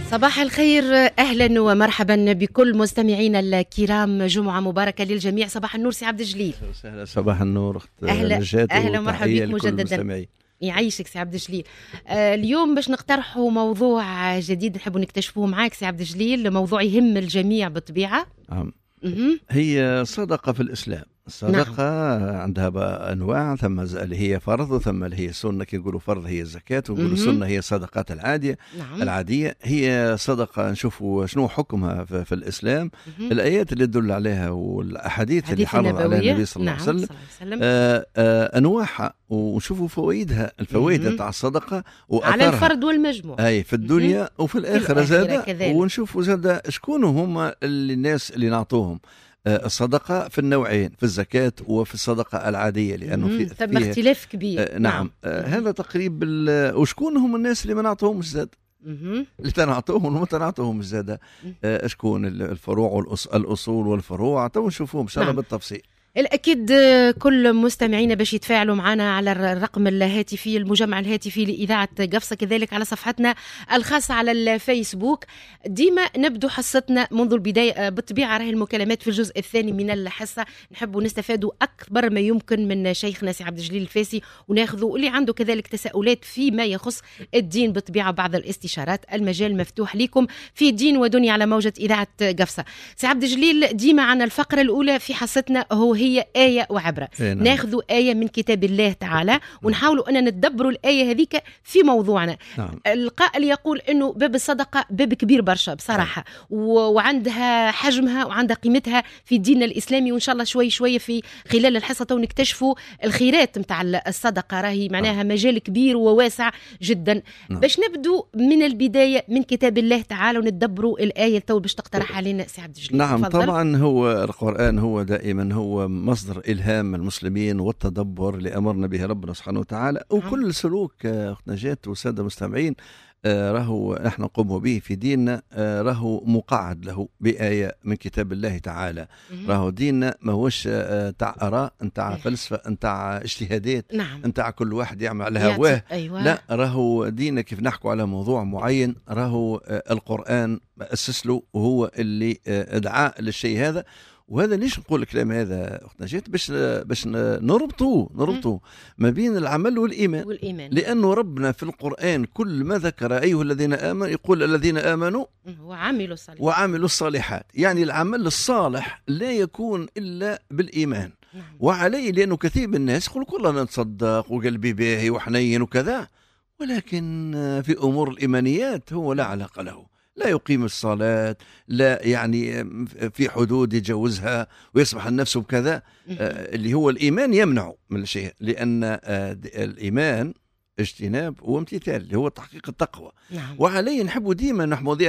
صباح الخير، أهلا ومرحبا بكل مستمعينا الكرام، جمعة مباركة للجميع. صباح النور سي عبد الجليل. سهلا، صباح النور أخت نجاة، أهلا ومرحبا بك مجددا. يعيشك سي عبد الجليل. اليوم باش نقترحوا موضوع جديد نحبوا نكتشفوه معاك سي عبد الجليل، موضوع يهم الجميع بالطبيعة. هي صدقة في الإسلام. الصدقة عندها بقى أنواع، ثم اللي هي فرض وثم اللي هي سنة. كي يقولوا فرض هي الزكاة، ويقولوا سنة هي الصدقات العادية. هي صدقة نشوفوا شنو حكمها في الإسلام. الآيات اللي تدل عليها والأحاديث اللي حرض عليها النبي صلى الله عليه وسلم، أنواعها، ونشوفوا فوائدها، الفوائد تاع الصدقة وأثرها على الفرد والمجموع، أي في الدنيا وفي الآخرة زادة. ونشوفوا زادة شكون هم الناس اللي نعطوهم الصدقة في النوعين، في الزكاة وفي الصدقة العادية، لأنه فيه اختلاف كبير. نعم. هذا تقريب. وشكون هم الناس اللي ما نعطوهم زاد، اللي تنعطوهم وما تنعطوهم زاد، شكون الفروع والأصول والفروع. تو نشوفوهم إن شاء الله بالتفصيل. الأكيد كل مستمعينا باش يتفاعلوا معنا على الرقم الهاتفي، المجمع الهاتفي لإذاعة قفصة، كذلك على صفحتنا الخاصة على الفيسبوك. ديما نبدو حصتنا منذ البداية بالطبيعة راهي المكالمات في الجزء الثاني من الحصة، نحبوا نستفادوا أكبر ما يمكن من شيخنا سي عبد الجليل الفاسي، وناخذوا اللي عنده كذلك تساؤلات فيما يخص الدين بالطبيعة، بعض الاستشارات. المجال مفتوح لكم في دين ودنيا على موجة إذاعة قفصة. سي عبد الجليل، ديما عنا الفقرة الأولى في حصتنا هي آية وعبرة. ناخذوا آية من كتاب الله تعالى ونحاولوا أن ندبروا الآية هذيك في موضوعنا. القائل يقول أنه باب الصدقة باب كبير برشا بصراحة، وعندها حجمها وعندها قيمتها في ديننا الإسلامي، وإن شاء الله شوي شوي في خلال الحصة ونكتشفوا الخيرات متاع الصدقة. راهي معناها مجال كبير وواسع جدا. باش نبدو من البداية من كتاب الله تعالى وندبروا الآية تو باش تقترح علينا سي عبد الجليل. نعم فضل. طبعا هو القرآن هو دائما هو مصدر إلهام المسلمين والتدبر اللي أمرنا به ربنا سبحانه وتعالى. وكل سلوك أخت نجاة وسادة مستمعين راهو نحن نقوم به في ديننا، راهو مقعد له بآية من كتاب الله تعالى. راهو ديننا ما هوش نتاع آراء، نتاع فلسفة، نتاع اجتهادات، نتاع كل واحد يعمل على هواه. لا، راهو ديننا كيف نحكوا على موضوع معين، راهو القرآن أسس له وهو اللي ادعى للشيء هذا. وهذا ليش نقول الكلام هذا أخت نجاة؟ باش نربطوا ما بين العمل والإيمان. لأنه ربنا في القرآن كل ما ذكر أيها الذين آمنوا يقول الذين آمنوا وعملوا الصالحات. يعني العمل الصالح لا يكون إلا بالإيمان. وعليه، لأنه كثير من الناس يقول كلنا نتصدق وقلبي باهي وحنين وكذا، ولكن في أمور الإيمانيات هو لا علاقة له. لا يقيم الصلاة، لا يعني في حدود يجوزها ويصبح النفس بكذا. اللي هو الإيمان يمنع من الشيء، لأن الإيمان اجتناب وامتثال اللي هو تحقيق التقوى. وعليه نحب ديما نحمل